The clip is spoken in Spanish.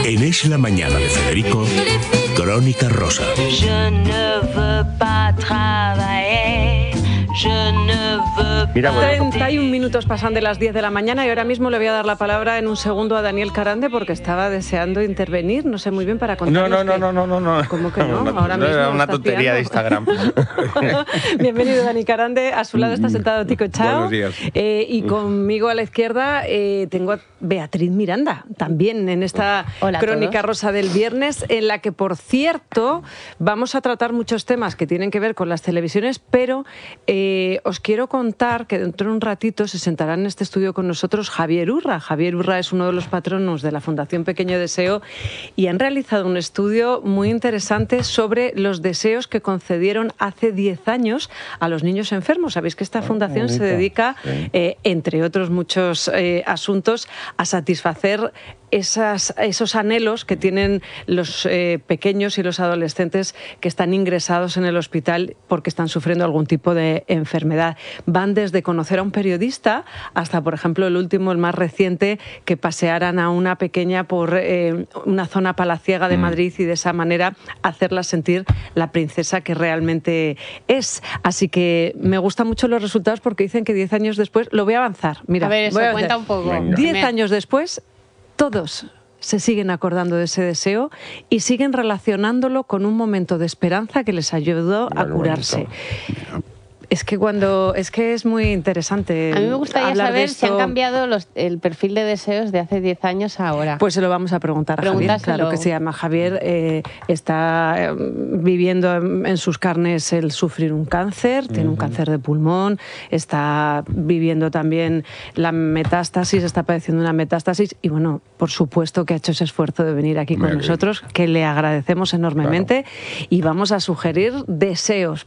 En Es la Mañana de Federico, Crónica Rosa. Mira, bueno, 31 minutos pasan de las 10 de la mañana y ahora mismo le voy a dar la palabra en un segundo a Daniel Carande porque estaba deseando intervenir, no sé muy bien para contarnos No. ¿Cómo que no? Ahora No, mismo era lo una estás tontería pillando. de Instagram. Bienvenido, Dani Carande. A su lado está sentado Tico Chao. Buenos días. Y conmigo a la izquierda tengo a Beatriz Miranda, también en esta Hola a Crónica todos. Rosa del viernes, en la que, por cierto, vamos a tratar muchos temas que tienen que ver con las televisiones, pero os quiero contar que dentro de un ratito se sentará en este estudio con nosotros Javier Urra. Javier Urra es uno de los patronos de la Fundación Pequeño Deseo y han realizado un estudio muy interesante sobre los deseos que concedieron hace 10 años a los niños enfermos. Sabéis que esta fundación se dedica, entre otros muchos asuntos, a satisfacer esos anhelos que tienen los pequeños y los adolescentes que están ingresados en el hospital porque están sufriendo algún tipo de enfermedad. Van desde conocer a un periodista hasta, por ejemplo, el más reciente, que pasearan a una pequeña por una zona palaciega de Madrid y de esa manera hacerla sentir la princesa que realmente es. Así que me gustan mucho los resultados porque dicen que 10 años después, lo voy a avanzar. Mira, A ver, eso voy a cuenta avanzar. un poco. Venga. 10 años después, todos se siguen acordando de ese deseo y siguen relacionándolo con un momento de esperanza que les ayudó a curarse. Es que es muy interesante. A mí me gustaría hablar de saber si han esto. cambiado el perfil de deseos de hace 10 años a ahora. Pues se lo vamos a preguntar a Javier. Pregúntaselo. Claro que se llama Javier. Está viviendo en sus carnes el sufrir un cáncer, tiene un cáncer de pulmón, está viviendo también la metástasis, está padeciendo una metástasis y bueno, por supuesto que ha hecho ese esfuerzo de venir aquí con nosotros, que le agradecemos enormemente y vamos a sugerir deseos